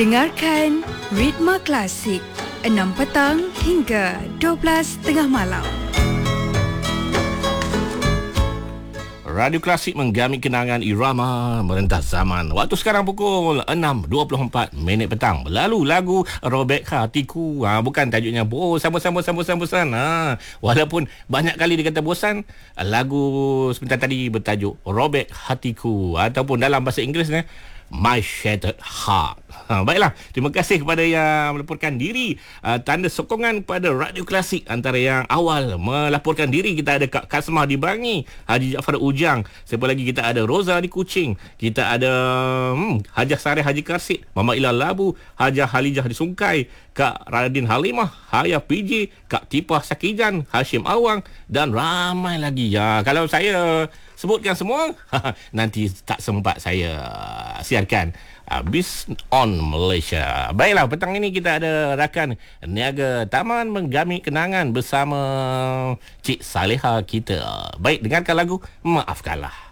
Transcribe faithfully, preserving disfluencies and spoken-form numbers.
Dengarkan Ritma Klasik enam petang hingga dua belas tengah malam. Radio Klasik menggamit kenangan irama merentas zaman. Waktu sekarang pukul enam dua puluh empat minit petang. Lalu lagu Robek Hatiku. Ha, bukan tajuknya oh, bosan-bosan-bosan-bosan. Ha, walaupun banyak kali dia kata bosan, lagu sebentar tadi bertajuk Robek Hatiku ataupun dalam bahasa Inggerisnya My Shattered Heart. Ha, baiklah, terima kasih kepada yang melaporkan diri. Uh, tanda sokongan kepada Radio Klasik. Antara yang awal melaporkan diri, kita ada Kak Kasmah di Bangi, Haji Jaafar Ujang. Siapa lagi? Kita ada Roza di Kuching. Kita ada hmm, Hajah Sareh Haji Karsit, Mama Ila Labu, Hajah Halijah di Sungkai, Kak Radin Halimah, Haya P J, Kak Tipah Sakijan, Hashim Awang dan ramai lagi. Ya, kalau saya sebutkan semua, nanti tak sempat saya siarkan habis on Malaysia. Baiklah, petang ini kita ada rakan niaga Taman Menggamit Kenangan bersama Cik Saleha kita. Baik, dengarkan lagu Maafkanlah.